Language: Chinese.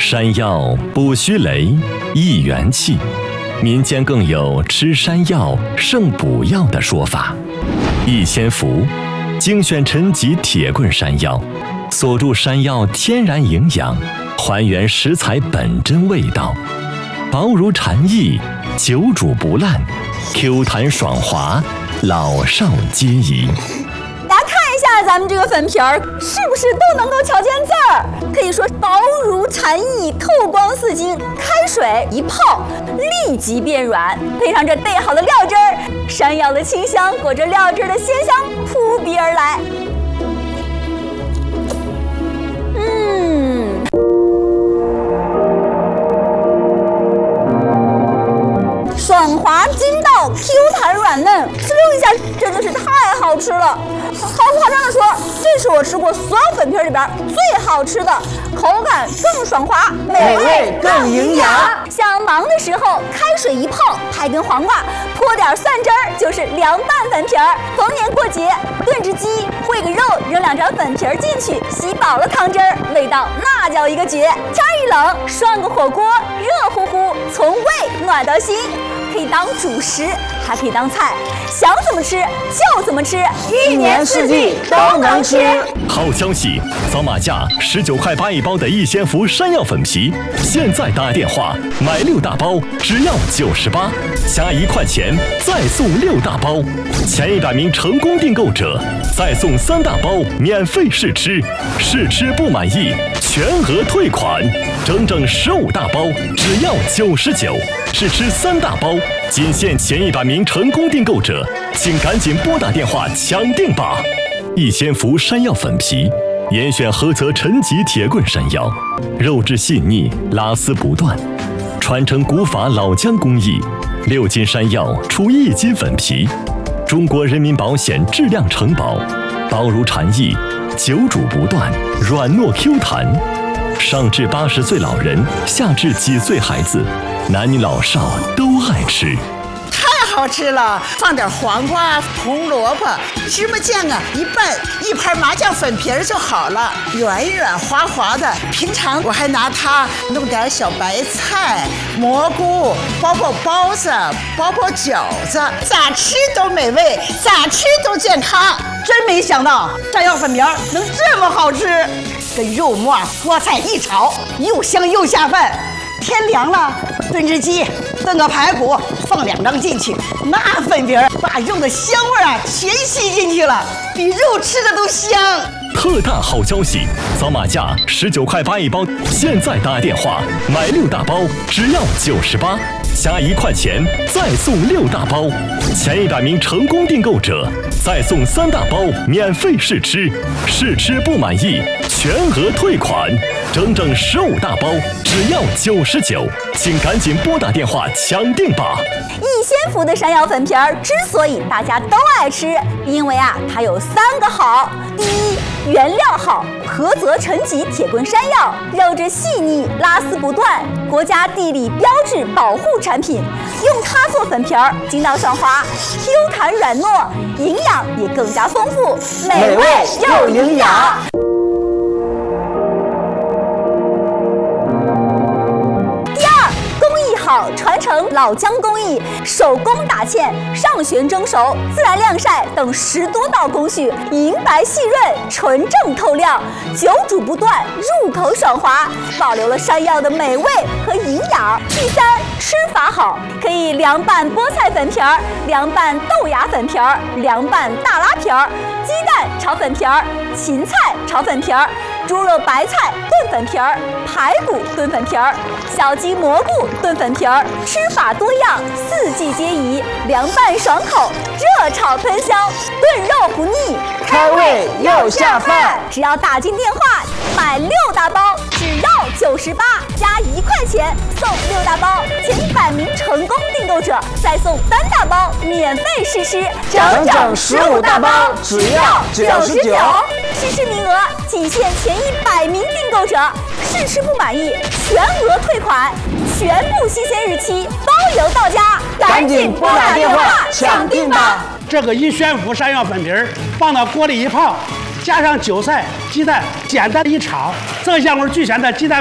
山药不须雷，益元气。民间更有吃山药胜补药的说法。益仙福精选陈吉铁棍山药，锁住山药天然营养，还原食材本真味道，薄如蝉翼，久煮不烂， Q 弹爽滑，老少皆宜。 大家看一下咱们这个粉皮儿，是不是都能够瞧见字儿？可以说薄如蝉翼，透光似金，开水一泡立即变软，配上这兑好的料汁儿，山药的清香裹着料汁的鲜香扑鼻而来。爽滑筋道 ，Q 弹软嫩，滋溜一下，真的是太好吃了。毫不夸张的说，这是我吃过所有粉皮里边最好吃的，口感更爽滑， 美味更营养。 想忙的时候，开水一泡，拍根黄瓜，泼点蒜汁儿，就是凉拌粉皮儿。逢年过节，炖只鸡，烩个肉，扔2张粉皮儿进去，吸饱了汤汁儿，味道那叫一个绝。天一冷，涮个火锅，热乎乎，从胃暖到心。可以当主食，还可以当菜，想怎么吃就怎么吃 ，1年4季都能吃。 好消息，扫码价19块8一包的益仙福山药粉皮，现在打电话买6大包，只要98，加1块钱再送6大包，前100名成功订购者再送3大包免费试吃，试吃不满意全额退款，整整15大包只要99，试吃3大包。仅限前100名成功订购者，请赶紧拨打电话抢订吧！益仙福山药粉皮，严选菏泽陈吉铁棍山药，肉质细腻，拉丝不断，传承古法老姜工艺，6斤山药出1斤粉皮，中国人民保险质量承保，薄如蝉翼，久煮不断，软糯 Q 弹，上至80岁老人，下至几岁孩子，男女老少都爱吃。 太好吃了，放点黄瓜、红萝卜、芝麻酱啊，一拌，1盘麻酱粉皮儿就好了，软软滑滑的。平常我还拿它弄点小白菜、蘑菇，包包子、包饺子，咋吃都美味，咋吃都健康。 真没想到山药粉皮儿能这么好吃，跟肉末、菠菜一炒，又香又下饭。天凉了，炖只鸡，炖个排骨，放2张进去，那粉皮儿把肉的香味啊全吸进去了，比肉吃的都香。 特大好消息，扫码价19块8一包，现在打电话买6大包，只要98，加1块钱再送6大包，前100名成功订购者再送3大包免费试吃，试吃不满意全额退款，整整15大包只要99，请赶紧拨打电话抢订吧！ 益仙福的山药粉皮儿之所以大家都爱吃，因为它有3个好。第一，原料好，菏泽陈吉铁棍山药，肉质细腻，拉丝不断，国家地理标志保护产品。用它做粉皮儿，筋道爽滑 ，Q 弹软糯，营养也更加丰富，美味又营养。好，传承老姜工艺，手工打芡、上旋蒸熟、自然晾晒等10多道工序，银白细润，纯正透亮，久煮不断，入口爽滑，保留了山药的美味和营养。第3，吃法好，可以凉拌菠菜粉皮儿，凉拌豆芽粉皮儿，凉拌大拉皮儿，鸡蛋炒粉皮儿，芹菜炒粉皮儿，猪肉白菜炖粉皮儿，排骨炖粉皮儿，小鸡蘑菇炖粉皮儿，吃法多样，4季皆宜，凉拌爽口，热炒喷香，炖肉不腻， 开胃又下饭。 只要打进电话买6大包，只要98，加1块钱送6大包，前100名成功订购者再送3大包免费试吃， 整整15大包，只要99。 试吃名额仅限前100名订购者，试吃不满意全额退款，全部新鲜日期包邮到家， 赶紧拨打电话抢订吧！ 这个益仙福山药粉皮儿放到锅里一泡，加上韭菜、鸡蛋，简单一炒，色香味俱全的鸡蛋